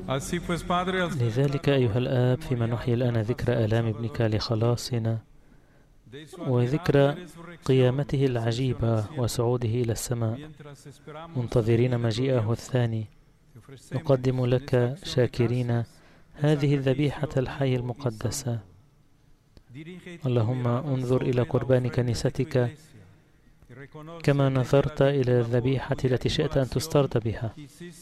لذلك أيها الآب، فيما نحيي الآن ذكرى آلام ابنك لخلاصنا وذكرى قيامته العجيبة وصعوده إلى السماء منتظرين مجيئه الثاني، نقدم لك شاكرين هذه الذبيحة الحي المقدسة. اللهم انظر إلى قربان كنيستك كما نظرت إلى الذبيحة التي شئت أن تسترد بها،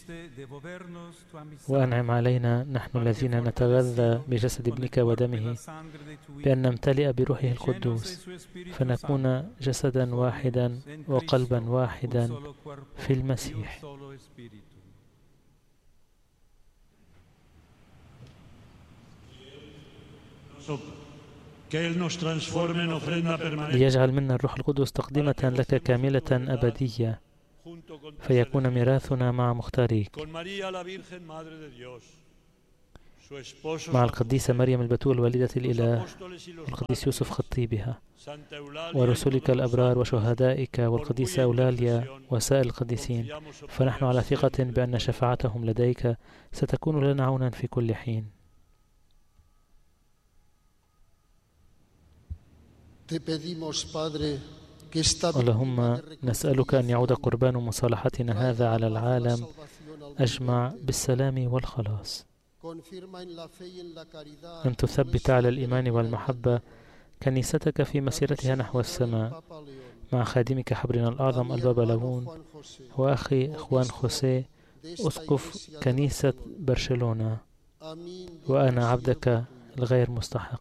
وأنعم علينا نحن الذين نتغذى بجسد ابنك ودمه بأن نمتلئ بروحه القدوس، فنكون جسدا واحدا وقلبا واحدا في المسيح. ليجعل منا الروح القدس تقدمة لك كاملة أبدية، فيكون ميراثنا مع مختاريك، مع القديسة مريم البتول والدة الإله، والقديس يوسف خطيبها، ورسلك الأبرار وشهدائك، والقديسة أولاليا وسائر القديسين، فنحن على ثقة بأن شفاعتهم لديك ستكون لنا عونا في كل حين. اللهم نسألك أن يعود قربان مصالحتنا هذا على العالم أجمع بالسلام والخلاص، أن تثبت على الإيمان والمحبة كنيستك في مسيرتها نحو السماء، مع خادمك حبرنا الأعظم البابا لابون وأخي خوان خوسيه أسقف كنيسة برشلونة، وأنا عبدك الغير مستحق،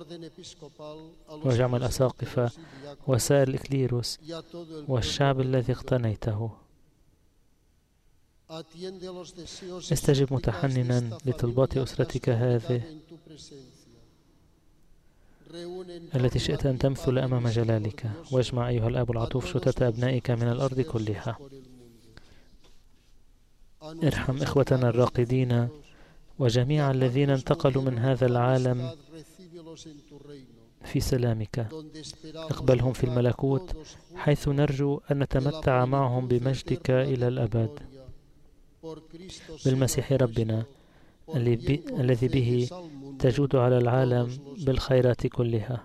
وجمع الأساقفة وسائر الإكليروس والشعب الذي اقتنيته. استجب متحننا لطلبات أسرتك هذه التي شئت أن تمثل أمام جلالك، واجمع أيها الآب العطوف شتات أبنائك من الأرض كلها. ارحم إخوتنا الراقدين وجميع الذين انتقلوا من هذا العالم في سلامك، اقبلهم في الملكوت حيث نرجو أن نتمتع معهم بمجدك إلى الأبد، بالمسيح ربنا الذي به تجود على العالم بالخيرات كلها.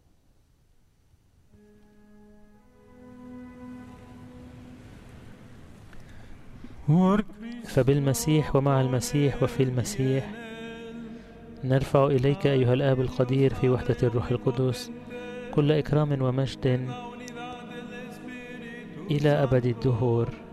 فبالمسيح ومع المسيح وفي المسيح نرفع إليك أيها الآب القدير في وحدة الروح القدس كل إكرام ومجد إلى أبد الدهور.